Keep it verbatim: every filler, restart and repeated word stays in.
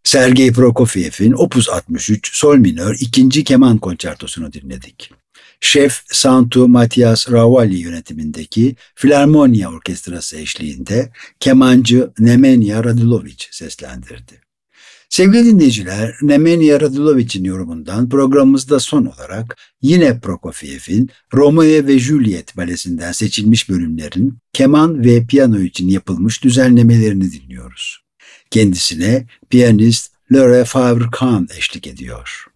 Sergei Prokofiev'in Opus altmış üç Sol minör ikinci Keman Konçertosunu dinledik. Şef Santu Matias Ravalli yönetimindeki Filarmonia Orkestrası eşliğinde kemancı Nemanja Radulovic seslendirdi. Sevgili dinleyiciler, Nemanja Radulovic'in yorumundan programımızda son olarak yine Prokofiev'in Romeo ve Juliet balesinden seçilmiş bölümlerin keman ve piyano için yapılmış düzenlemelerini dinliyoruz. Kendisine piyanist Laure Favre-Kahn eşlik ediyor.